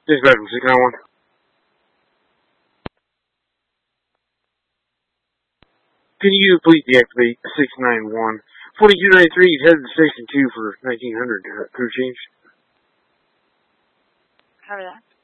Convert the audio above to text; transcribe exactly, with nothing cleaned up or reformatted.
Dispatch from six nine one. Can you please deactivate six nine one? forty-two ninety-three, he's headed to Station two for nineteen hundred. Uh, crew change. Cover that.